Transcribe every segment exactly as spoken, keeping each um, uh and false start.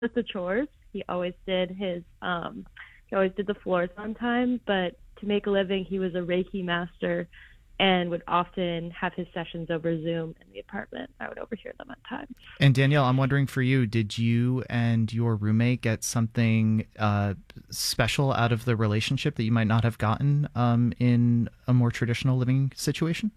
with the chores. He always did his um he always did the floors on time, but to make a living he was a Reiki master and would often have his sessions over Zoom in the apartment. I would overhear them at times. And Danielle, I'm wondering for you, did you and your roommate get something uh, special out of the relationship that you might not have gotten um, in a more traditional living situation?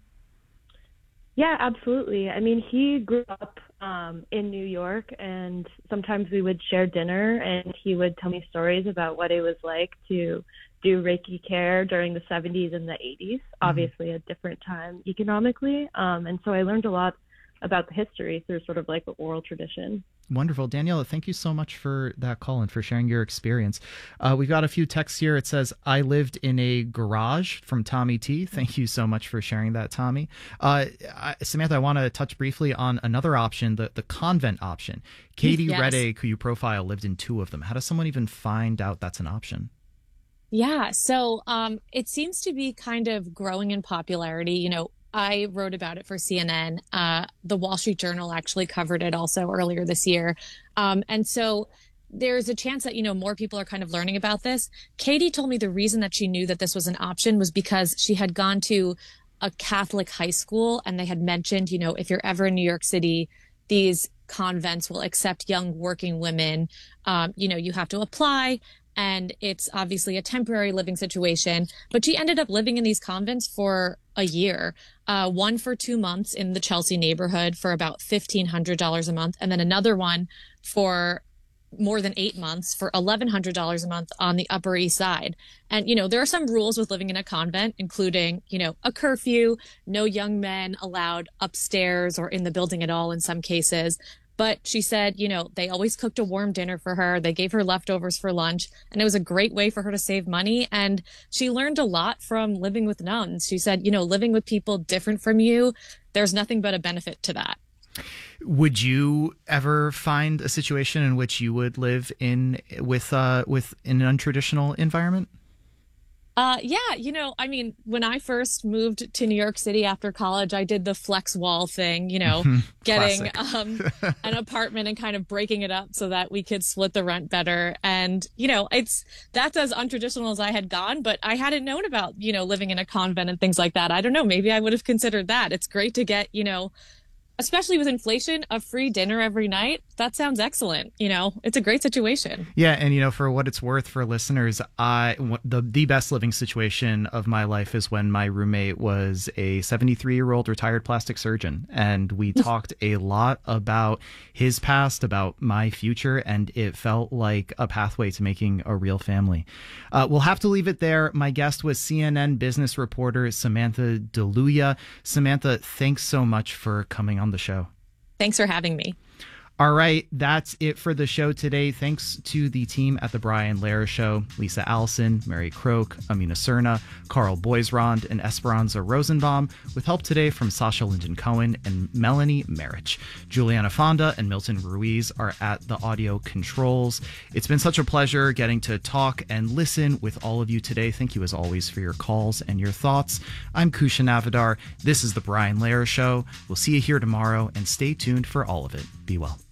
Yeah, absolutely. I mean, he grew up um, in New York, and sometimes we would share dinner, and he would tell me stories about what it was like to do Reiki care during the seventies and the eighties, mm-hmm. obviously a different time economically. Um, and so I learned a lot about the history through sort of like the oral tradition. Wonderful. Daniela, thank you so much for that call and for sharing your experience. Uh, we've got a few texts here. It says, I lived in a garage from Tommy T. Thank you so much for sharing that, Tommy. Uh, I, Samantha, I want to touch briefly on another option, the, the convent option. Katie yes. Reddick, who you profile, lived in two of them. How does someone even find out that's an option? Yeah, so um, it seems to be kind of growing in popularity. You know, I wrote about it for C N N. Uh, the Wall Street Journal actually covered it also earlier this year. Um, and so there's a chance that, you know, more people are kind of learning about this. Katie told me the reason that she knew that this was an option was because she had gone to a Catholic high school, and they had mentioned, you know, if you're ever in New York City, these convents will accept young working women. Um, you know, you have to apply. And it's obviously a temporary living situation. But she ended up living in these convents for a year, uh, one for two months in the Chelsea neighborhood for about fifteen hundred dollars a month, and then another one for more than eight months for eleven hundred dollars a month on the Upper East Side. And, you know, there are some rules with living in a convent, including, you know, a curfew, no young men allowed upstairs or in the building at all in some cases. But she said, you know, they always cooked a warm dinner for her. They gave her leftovers for lunch, and it was a great way for her to save money. And she learned a lot from living with nuns. She said, you know, living with people different from you, there's nothing but a benefit to that. Would you ever find a situation in which you would live in with uh, with in an untraditional environment? Uh, yeah, you know, I mean, when I first moved to New York City after college, I did the flex wall thing, you know, getting um, an apartment and kind of breaking it up so that we could split the rent better. And, you know, it's that's as untraditional as I had gone, but I hadn't known about, you know, living in a convent and things like that. I don't know, maybe I would have considered that. It's great to get, you know, especially with inflation, a free dinner every night. That sounds excellent. You know, it's a great situation. Yeah. And, you know, for what it's worth for listeners, I, the, the best living situation of my life is when my roommate was a seventy-three year old retired plastic surgeon. And we talked a lot about his past, about my future, and it felt like a pathway to making a real family. Uh, we'll have to leave it there. My guest was C N N business reporter Samantha DeLuia. Samantha, thanks so much for coming on the show. Thanks for having me. All right, that's it for the show today. Thanks to the team at The Brian Lehrer Show, Lisa Allison, Mary Croak, Amina Serna, Carl Boisrond, and Esperanza Rosenbaum, with help today from Sasha Linden-Cohen and Melanie Marich. Juliana Fonda and Milton Ruiz are at the audio controls. It's been such a pleasure getting to talk and listen with all of you today. Thank you, as always, for your calls and your thoughts. I'm Kusha Navidar. This is The Brian Lehrer Show. We'll see you here tomorrow, and stay tuned for all of it. Be well.